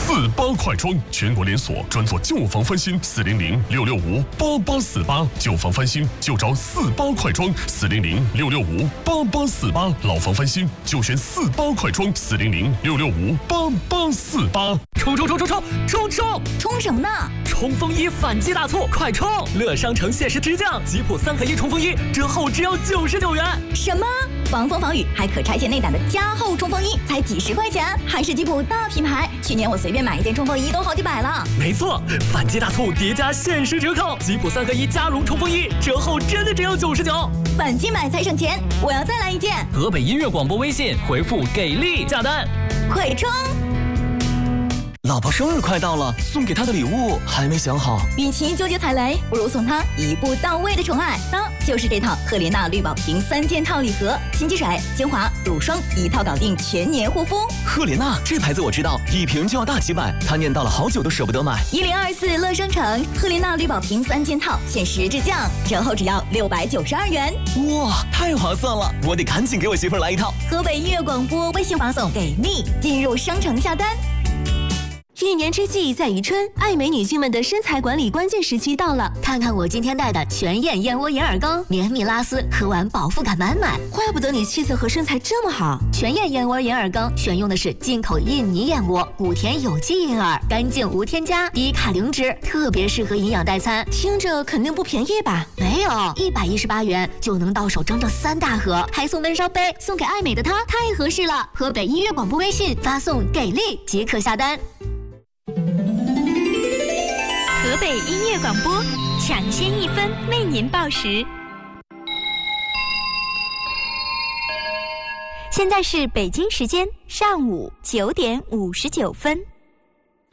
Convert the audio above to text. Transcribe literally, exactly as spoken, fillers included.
四八快装，全国连锁，专做旧房翻新。四零零六六五八八四八，旧房翻新就找四八快装。四零零六六五八八四八，老房翻新就选四八快装。四零零六六五八八四八。 冲冲冲冲冲冲冲！ 冲什么呢？ 冲锋衣反击大促，快冲！乐商城限时直降，吉普三合一冲锋衣折后只要九十九元。 什么？防风防雨还可拆卸内胆的加厚冲锋衣才几十块钱，还是吉普大品牌。去年我随便买一件冲锋衣都好几百了。 没错，反击大促叠加限时折扣，吉普三合一加绒冲锋衣折后真的只有九十九。 反击买才省钱，我要再来一件。 河北音乐广播微信回复给力下单， 快冲！ 老婆生日快到了，送给她的礼物还没想好。 与其纠结踩雷，不如送她一步到位的宠爱。当就是这套赫莲娜绿宝瓶三件套礼盒，新积水、精华、乳霜一套搞定，全年护肤。 赫莲娜这牌子我知道，一瓶就要大几百，她念叨了好久都舍不得买。 一零二四乐商城赫莲娜绿宝瓶三件套限时直降，折后只要六百九十二元。 哇，太划算了！我得赶紧给我媳妇儿来一套。 河北音乐广播微信发送给力，进入商城下单。 一年之计在于春，爱美女性们的身材管理关键时期到了。 看看我今天带的全燕燕窝银耳羹，绵密拉丝，喝完饱腹感满满。 怪不得你气色和身材这么好。 全燕燕窝银耳羹选用的是进口印尼燕窝，谷田有机银耳，干净无添加，低卡零脂，特别适合营养代餐。 听着肯定不便宜吧？ 没有，一百一十八元就能到手整整三大盒，还送温烧杯，送给爱美的她太合适了。河北音乐广播微信发送给力即可下单。 河北音乐广播，抢先一分为您报时。现在是北京时间上午九点五十九分。